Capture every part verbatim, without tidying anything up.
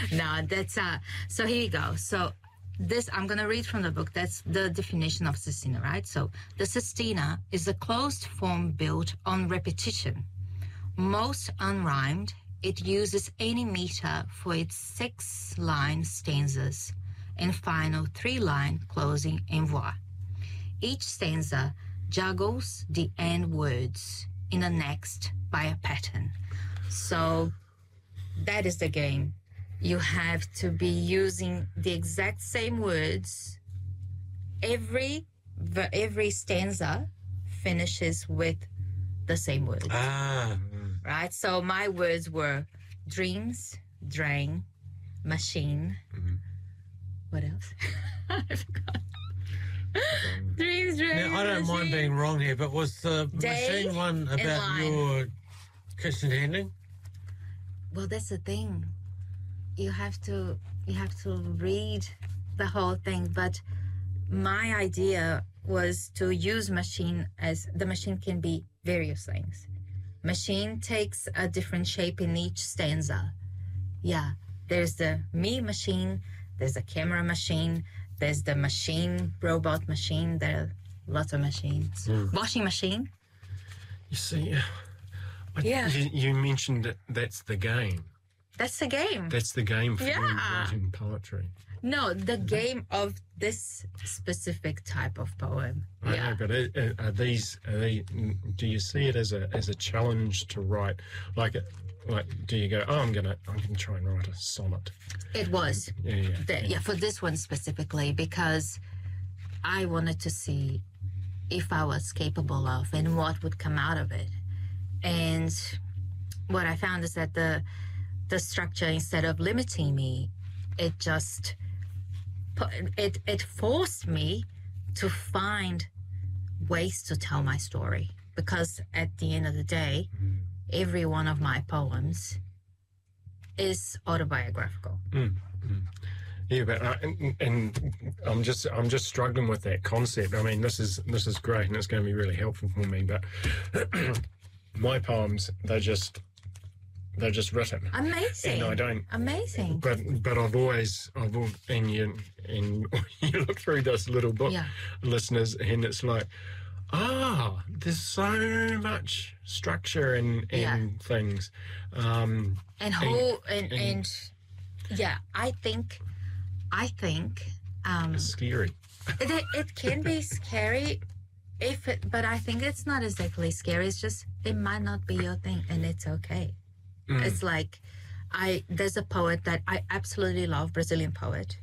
No, that's uh so here you go. So this I'm gonna read from the book. That's the definition of sestina, right? So the sestina is a closed form built on repetition. Most unrhymed, it uses any meter for its six-line stanzas and final three-line closing envoi. Each stanza juggles the end words in the next by a pattern. So that is the game. You have to be using the exact same words. Every every stanza finishes with the same words. Ah. Right? So my words were dreams, drain, machine. Mm-hmm. What else? I forgot. Um, dreams, drain, Now, I don't machine. mind being wrong here, but was the Day machine one about your kitchen handling? Well, that's the thing. You have to you have to read the whole thing. But my idea was to use machine as the machine can be various things. Machine takes a different shape in each stanza. Yeah, there's the me machine, there's the camera machine, there's the machine, robot machine. There are lots of machines. Mm. Washing machine. You see, I, yeah. you, you mentioned that that's the game. That's the game. That's the game for yeah. writing poetry. No, the game of this specific type of poem. I yeah. know, but are, are these? Are they? Do you see it as a as a challenge to write? Like, like, do you go? Oh, I'm gonna I'm gonna try and write a sonnet. It was. Yeah, yeah, the, yeah. yeah. For this one specifically, because I wanted to see if I was capable of and what would come out of it. And what I found is that the the structure, instead of limiting me, it just it it forced me to find ways to tell my story. Because at the end of the day, mm. every one of my poems is autobiographical. Mm. Mm. Yeah, but I, and, and I'm just I'm just struggling with that concept. I mean, this is this is great and it's going to be really helpful for me. But my poems, they're just they're just written. Amazing. And I don't. Amazing. But but I've always I've always, and you and you look through this little book, yeah. listeners, and it's like, ah, there's so much structure and and yeah. things. Um, and who and, and, and and yeah, I think I think um, it's scary. it it can be scary. If it, but I think it's not exactly scary. It's just it might not be your thing, and it's okay. Mm. It's like I there's a poet that I absolutely love, Brazilian poet,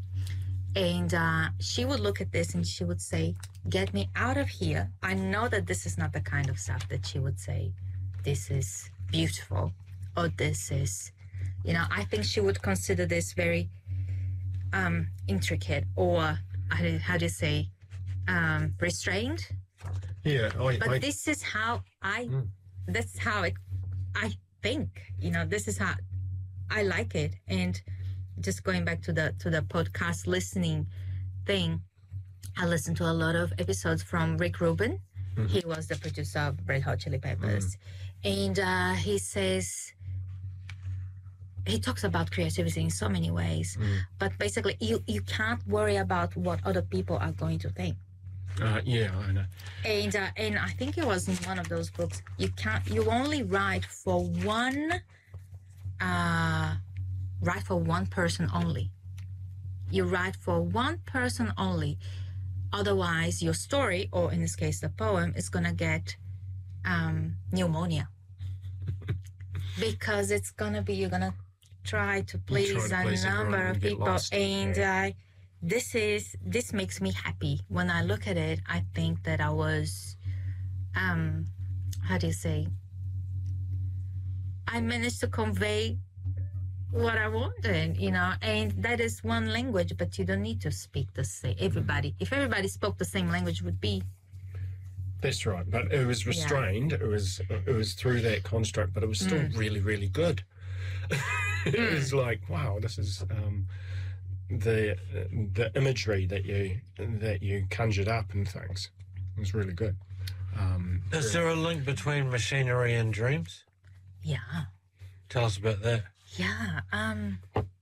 and uh, she would look at this and she would say, "Get me out of here." I know that this is not the kind of stuff that she would say, "This is beautiful," or "This is," you know. I think she would consider this very um, intricate, or how do, how do you say? Um, restrained. Yeah, I, but I, this is how I. Mm. That's how it. I think you know. This is how I like it. And just going back to the to the podcast listening thing, I listened to a lot of episodes from Rick Rubin. Mm-hmm. He was the producer of Red Hot Chili Peppers, mm. and uh, he says. He talks about creativity in so many ways, mm. but basically you, you can't worry about what other people are going to think. Uh, yeah, I know. And uh, and I think it was in one of those books. You can't. You only write for one. Uh, write for one person only. You write for one person only. Otherwise, your story, or in this case, the poem, is gonna get um, pneumonia because it's gonna be. You're gonna try to please try to please a number of people, lost. and. Yeah. Uh, This is this makes me happy. When I look at it, I think that I was, um, how do you say? I managed to convey what I wanted, you know, and that is one language. But you don't need to speak the same. Everybody, if everybody spoke the same language, would be. That's right, but it was restrained. Yeah. It was it was through that construct, but it was still mm. really, really good. It mm. was like, wow, this is. Um, the the imagery that you that you conjured up and things was really good. Um, Is really. there a link between machinery and dreams? Yeah. Tell us about that. Yeah. Um,